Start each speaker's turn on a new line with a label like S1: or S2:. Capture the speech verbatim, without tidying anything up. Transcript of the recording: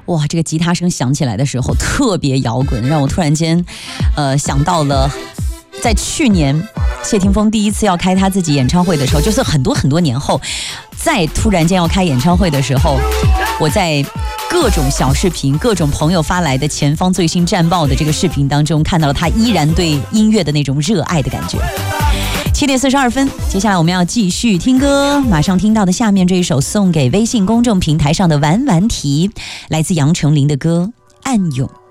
S1: 哇，这个吉他声响起来的时候特别摇滚，让我突然间呃想到了在去年谢霆锋第一次要开他自己演唱会的时候，就是很多很多年后再突然间要开演唱会的时候，我在各种小视频各种朋友发来的前方最新战报的这个视频当中，看到了他依然对音乐的那种热爱的感觉。七点四十二分，接下来我们要继续听歌，马上听到的下面这一首送给微信公众平台上的玩玩题，来自杨丞琳的歌《暗涌》。